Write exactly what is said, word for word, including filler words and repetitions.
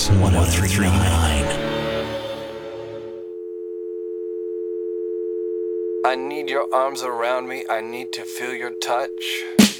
one oh three point nine. I need your arms around me, I need to feel your touch.